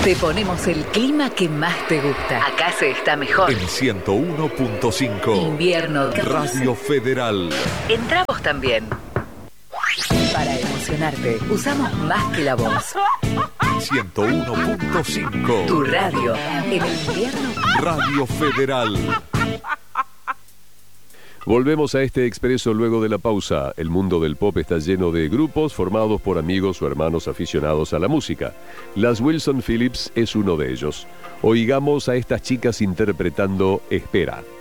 Te ponemos el clima que más te gusta. Acá se está mejor. En 101.5. Invierno. Radio Federal. Entramos también. Para emocionarte, usamos más que la voz. 101.5. Tu radio. En el invierno. Radio Federal. Volvemos a este expreso luego de la pausa. El mundo del pop está lleno de grupos formados por amigos o hermanos aficionados a la música. Las Wilson Phillips es uno de ellos. Oigamos a estas chicas interpretando Espera.